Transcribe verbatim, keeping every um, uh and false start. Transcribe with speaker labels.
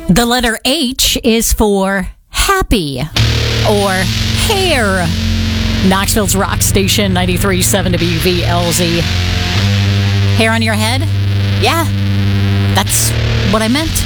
Speaker 1: The letter H is for happy or hair. Knoxville's rock station, ninety-three point seven W V L Z. Hair on your head? Yeah, that's what I meant.